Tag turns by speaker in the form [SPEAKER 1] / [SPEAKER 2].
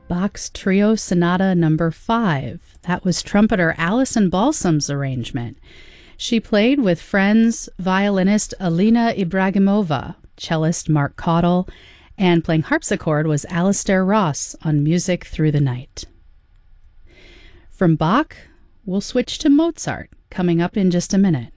[SPEAKER 1] Bach's Trio Sonata Number 5. That was trumpeter Alison Balsam's arrangement. She played with friends violinist Alina Ibragimova, cellist Mark Caudill, and playing harpsichord was Alistair Ross on Music Through the Night. From Bach, we'll switch to Mozart, coming up in just a minute.